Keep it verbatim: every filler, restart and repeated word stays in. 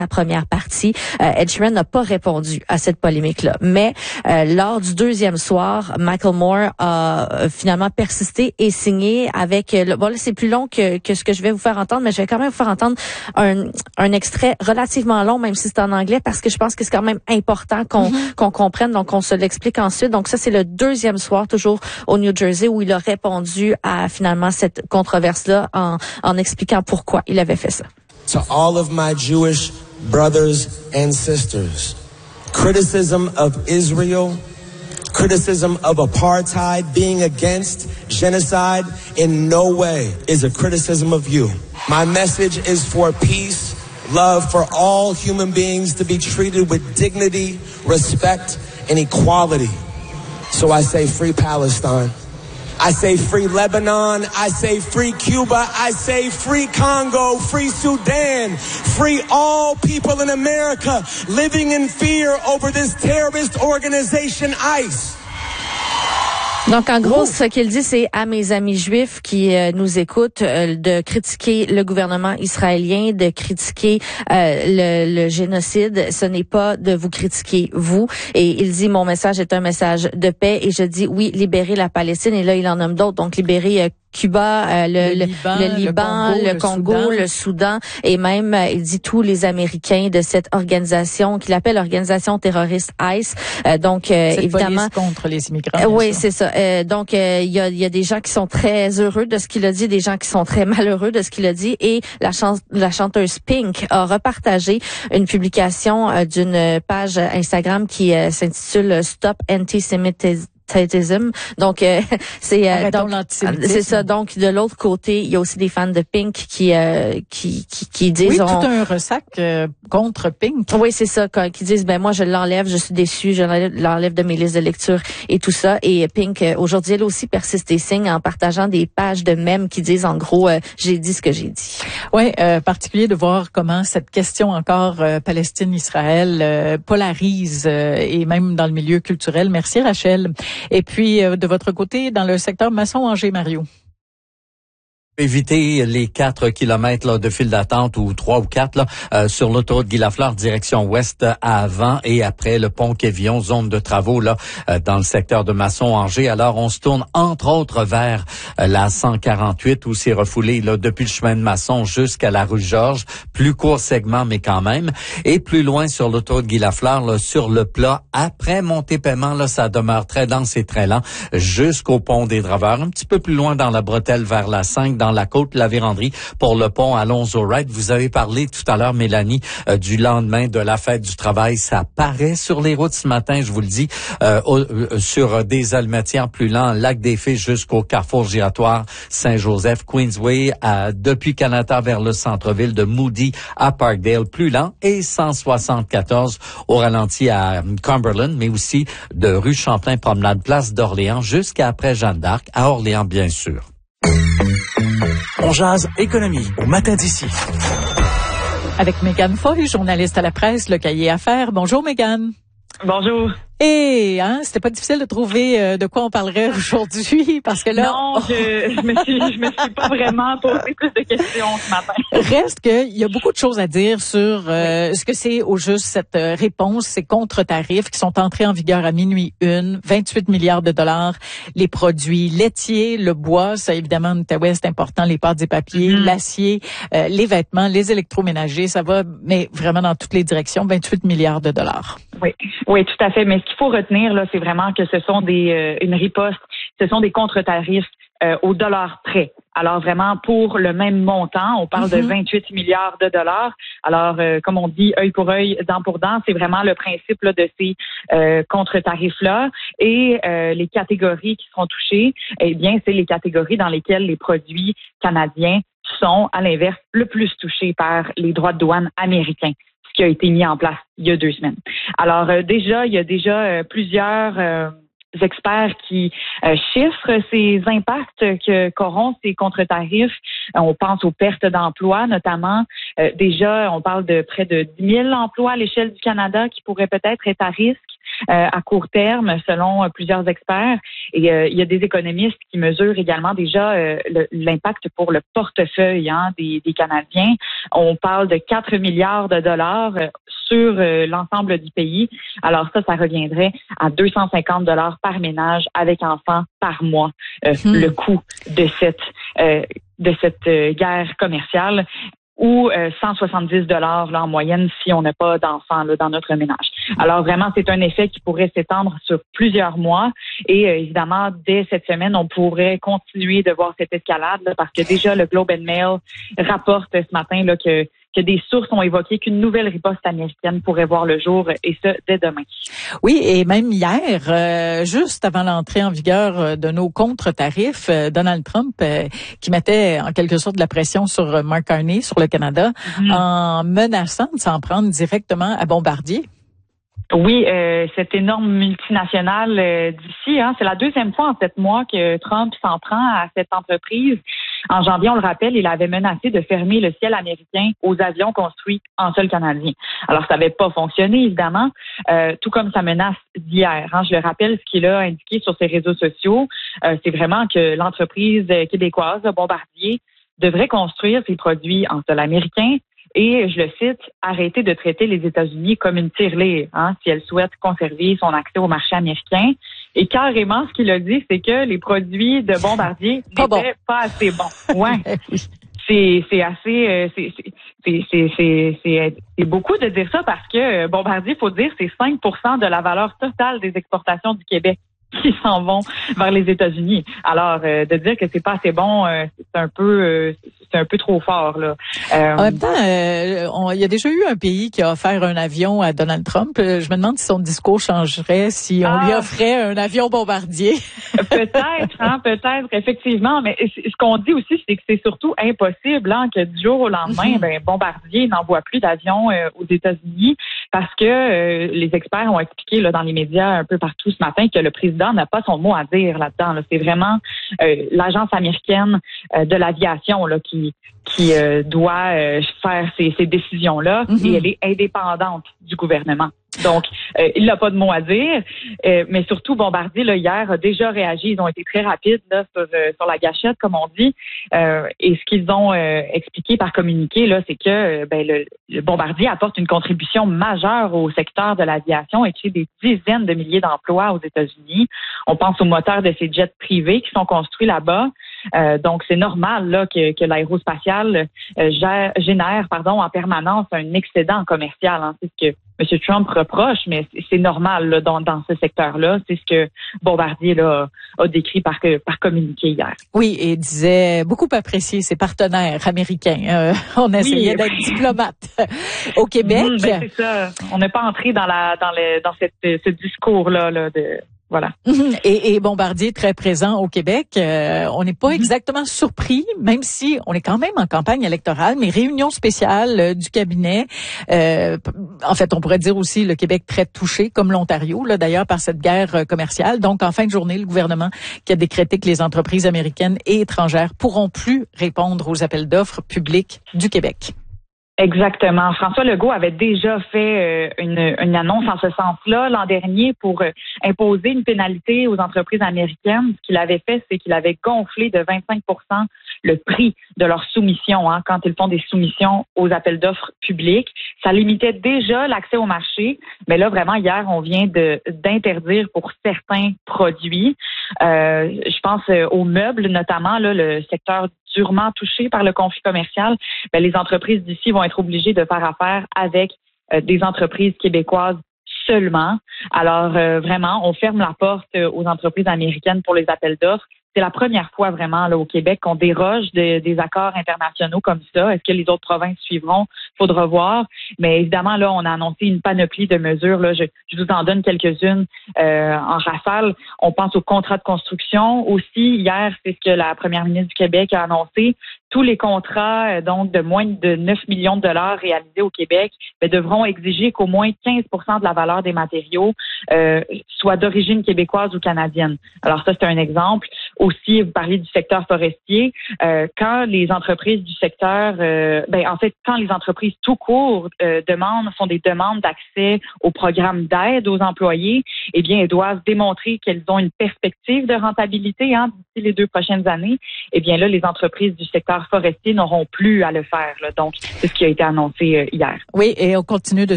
la première partie, euh, Ed Sheeran n'a pas répondu à cette polémique-là. Mais euh, lors du deuxième soir, Michael Moore a euh, finalement persisté et signé avec... Euh, bon, là, c'est plus long que, que ce que je vais vous faire entendre, mais je vais quand même vous faire entendre un, un extrait relativement long, même si c'est en anglais, parce que je pense que c'est quand même important qu'on, mm-hmm. qu'on comprenne, donc on se l'explique ensuite. Donc ça, c'est le deuxième soir, toujours au New Jersey, où il a répondu à finalement cette controverse-là en, en expliquant pourquoi il avait fait ça. To all of my Jewish brothers and sisters, criticism of Israel, criticism of apartheid, being against genocide in no way is a criticism of you. My message is for peace, love for all human beings to be treated with dignity, respect, and equality. So I say free Palestine. I say free Lebanon, I say free Cuba, I say free Congo, free Sudan, free all people in America living in fear over this terrorist organization ICE. Donc, en gros, ce qu'il dit, c'est à mes amis juifs qui euh, nous écoutent euh, de critiquer le gouvernement israélien, de critiquer euh, le, le génocide. Ce n'est pas de vous critiquer, vous. Et il dit, mon message est un message de paix. Et je dis, oui, libérer la Palestine. Et là, il en nomme d'autres. Donc, libérer... Euh, Cuba, euh, le, le, Liban, le, Liban, le Congo, le, Congo, le Soudan, et même, euh, il dit tous les Américains de cette organisation qu'il appelle organisation terroriste ICE. Euh, donc, euh, cette évidemment, police contre les immigrants. Euh, oui, c'est ça. Euh, donc, euh, il y a, il y a des gens qui sont très heureux de ce qu'il a dit, des gens qui sont très malheureux de ce qu'il a dit, et la, chan- la chanteuse Pink a repartagé une publication euh, d'une page Instagram qui euh, s'intitule Stop Antisemitism. Donc euh, c'est euh, donc c'est ça. Donc de l'autre côté, il y a aussi des fans de Pink qui euh, qui, qui qui disent oui, on... tout un ressac euh, contre Pink. Oui, c'est ça, qui disent ben moi je l'enlève, je suis déçue, je l'enlève de mes listes de lecture et tout ça. Et Pink euh, aujourd'hui elle aussi persiste et signe en partageant des pages de mèmes qui disent en gros euh, j'ai dit ce que j'ai dit. Oui, euh, particulier de voir comment cette question encore euh, Palestine-Israël euh, polarise euh, et même dans le milieu culturel. Merci Rachel. Et puis, euh, de votre côté, dans le secteur Masson-Angers, Mario. Éviter les quatre kilomètres là, de file d'attente ou trois ou quatre là, euh, sur l'autoroute Guy Lafleur, direction ouest avant et après le pont Quévillon, zone de travaux là euh, dans le secteur de Masson-Angers. Alors, on se tourne entre autres vers euh, la cent quarante-huit où c'est refoulé là depuis le chemin de Masson jusqu'à la rue Georges. Plus court segment, mais quand même. Et plus loin sur l'autoroute Guy Lafleur, là, sur le plat, après Monté-Paiement, là, ça demeure très dense et très lent jusqu'au pont des Draveurs. Un petit peu plus loin dans la bretelle vers la cinq, dans la côte, la Vérandrie, pour le pont Alonzo-Wright. Vous avez parlé tout à l'heure, Mélanie, euh, du lendemain de la fête du travail. Ça paraît sur les routes ce matin, je vous le dis, euh, au, euh, sur des Almetières plus lents, Lac des Fées jusqu'au carrefour giratoire Saint-Joseph, Queensway, à, depuis Canada vers le centre-ville de Moody à Parkdale, plus lent, et cent soixante-quatorze au ralenti à Cumberland, mais aussi de rue Champlain, promenade Place d'Orléans jusqu'à après Jeanne d'Arc, à Orléans, bien sûr. On jase économie au matin d'ici. Avec Mégane Foy, journaliste à la presse, le cahier Affaires. Bonjour Mégane. Bonjour. Et hein, c'était pas difficile de trouver euh, de quoi on parlerait aujourd'hui parce que là non, je, je me suis je me suis pas vraiment posé plus de questions ce matin. Reste que il y a beaucoup de choses à dire sur euh, oui. ce que c'est au juste cette euh, réponse, ces contre-tarifs qui sont entrés en vigueur à minuit une, vingt-huit milliards de dollars, les produits laitiers, le bois, ça évidemment en Outaouais c'est important, les pâtes et papiers, mm-hmm. l'acier, euh, les vêtements, les électroménagers, ça va mais vraiment dans toutes les directions, vingt-huit milliards de dollars. Oui, oui, tout à fait. Mais ce qu'il faut retenir, là, c'est vraiment que ce sont des euh, une riposte, ce sont des contre-tarifs euh, au dollar près. Alors vraiment, pour le même montant, on parle mm-hmm. de vingt-huit milliards de dollars. Alors, euh, comme on dit, œil pour œil, dent pour dent, c'est vraiment le principe là, de ces euh, contre-tarifs-là. Et euh, les catégories qui seront touchées, eh bien, c'est les catégories dans lesquelles les produits canadiens sont, à l'inverse, le plus touchés par les droits de douane américains, qui a été mis en place il y a deux semaines. Alors euh, déjà, il y a déjà euh, plusieurs euh, experts qui euh, chiffrent ces impacts que qu'auront ces contre-tarifs. Euh, on pense aux pertes d'emplois notamment. Euh, déjà, on parle de près de dix mille emplois à l'échelle du Canada qui pourraient peut-être être à risque. euh, à court terme, selon euh, plusieurs experts. Et euh, il y a des économistes qui mesurent également déjà euh, le, l'impact pour le portefeuille hein, des, des Canadiens. On parle de quatre milliards de dollars euh, sur euh, l'ensemble du pays. Alors ça, ça reviendrait à deux cent cinquante dollars par ménage avec enfants par mois, euh, mmh. le coût de cette euh, de cette euh, guerre commerciale, ou euh, cent soixante-dix dollars là en moyenne si on n'a pas d'enfants là, dans notre ménage. Alors vraiment, c'est un effet qui pourrait s'étendre sur plusieurs mois et euh, évidemment, dès cette semaine, on pourrait continuer de voir cette escalade là, parce que déjà le Globe and Mail rapporte ce matin là, que que des sources ont évoqué qu'une nouvelle riposte américaine pourrait voir le jour, et ce, dès demain. Oui, et même hier, euh, juste avant l'entrée en vigueur de nos contre-tarifs, euh, Donald Trump, euh, qui mettait en quelque sorte de la pression sur Mark Carney, sur le Canada, mmh. en menaçant de s'en prendre directement à Bombardier. Oui, euh, cette énorme multinationale euh, d'ici, hein, c'est la deuxième fois en sept mois que Trump s'en prend à cette entreprise. En janvier, on le rappelle, il avait menacé de fermer le ciel américain aux avions construits en sol canadien. Alors, ça n'avait pas fonctionné, évidemment, euh, tout comme sa menace d'hier. Hein. Je le rappelle, ce qu'il a indiqué sur ses réseaux sociaux, euh, c'est vraiment que l'entreprise québécoise, Bombardier, devrait construire ses produits en sol américain. Et, je le cite, arrêter de traiter les États-Unis comme une tirelire, hein, si elle souhaite conserver son accès au marché américain. Et carrément, ce qu'il a dit, c'est que les produits de Bombardier pas n'étaient bon. pas assez bons. Ouais. C'est, c'est assez, euh, c'est, c'est, c'est, c'est, c'est, c'est, c'est beaucoup de dire ça parce que Bombardier, faut dire, c'est cinq pour cent de la valeur totale des exportations du Québec qui s'en vont vers les États-Unis. Alors, euh, de dire que c'est pas assez bon, euh, c'est un peu, euh, c'est un peu trop fort là. Euh, en même temps, euh, on, il y a déjà eu un pays qui a offert un avion à Donald Trump. Je me demande si son discours changerait si on ah, lui offrait un avion Bombardier. Peut-être, hein, peut-être, effectivement. Mais ce qu'on dit aussi, c'est que c'est surtout impossible hein, que du jour au lendemain, mm-hmm. ben Bombardier n'envoie plus d'avions euh, aux États-Unis parce que euh, les experts ont expliqué là dans les médias un peu partout ce matin que le président n'a pas son mot à dire là-dedans. Là. C'est vraiment euh, l'agence américaine euh, de l'aviation là qui qui euh, doit euh, faire ces, ces décisions-là mm-hmm. et elle est indépendante du gouvernement. Donc, euh, il n'a pas de mot à dire, euh, mais surtout Bombardier là, hier a déjà réagi. Ils ont été très rapides là, sur, euh, sur la gâchette, comme on dit. Euh, et ce qu'ils ont euh, expliqué par communiqué, là, c'est que euh, ben, le, le Bombardier apporte une contribution majeure au secteur de l'aviation et crée des dizaines de milliers d'emplois aux États-Unis. On pense aux moteurs de ces jets privés qui sont construits là-bas. Euh, donc, c'est normal là que, que l'aérospatiale euh, gère, génère pardon, en permanence un excédent commercial. Hein. C'est ce que M. Trump reproche, mais c'est, c'est normal là, dans, dans ce secteur-là. C'est ce que Bombardier là, a décrit par, par communiqué hier. Oui, et disait beaucoup apprécier ses partenaires américains. Euh, on essayait oui. d'être diplomate au Québec. Mmh, ben c'est ça. On n'est pas entré dans, la, dans, le, dans cette, ce discours-là là, de... Voilà. Et, et Bombardier très présent au Québec. Euh, on n'est pas exactement surpris, même si on est quand même en campagne électorale, mais réunion spéciale euh, du cabinet. Euh, en fait, on pourrait dire aussi le Québec très touché, comme l'Ontario, là d'ailleurs, par cette guerre euh, commerciale. Donc, en fin de journée, le gouvernement qui a décrété que les entreprises américaines et étrangères pourront plus répondre aux appels d'offres publics du Québec. Exactement. François Legault avait déjà fait euh, une, une annonce en ce sens-là l'an dernier pour euh, imposer une pénalité aux entreprises américaines. Ce qu'il avait fait, c'est qu'il avait gonflé de vingt-cinq pour cent le prix de leur soumission hein, quand ils font des soumissions aux appels d'offres publics. Ça limitait déjà l'accès au marché, mais là, vraiment, hier, on vient de d'interdire pour certains produits. Euh, je pense euh, aux meubles, notamment, là, le secteur durement touché par le conflit commercial. Ben, les entreprises d'ici vont être obligées de faire affaire avec euh, des entreprises québécoises seulement. Alors, euh, vraiment, on ferme la porte euh, aux entreprises américaines pour les appels d'offres. C'est la première fois vraiment là au Québec qu'on déroge de, des accords internationaux comme ça. Est-ce que les autres provinces suivront? Faudra voir. Mais évidemment, là, on a annoncé une panoplie de mesures. Là, je, je vous en donne quelques-unes euh, en rafale. On pense au contrat de construction aussi. Hier, c'est ce que la première ministre du Québec a annoncé. Tous les contrats euh, donc de moins de neuf millions de dollars réalisés au Québec ben, devront exiger qu'au moins quinze pour cent de la valeur des matériaux euh, soit d'origine québécoise ou canadienne. Alors ça, c'est un exemple. aussi, vous parliez du secteur forestier. Euh, quand les entreprises du secteur, euh, ben en fait, quand les entreprises tout court euh, demandent, font des demandes d'accès au programme d'aide aux employés, eh bien, elles doivent démontrer qu'elles ont une perspective de rentabilité hein, d'ici les deux prochaines années. Eh bien là, les entreprises du secteur forestier n'auront plus à le faire. Là. Donc, c'est ce qui a été annoncé euh, hier. Oui, et on continue de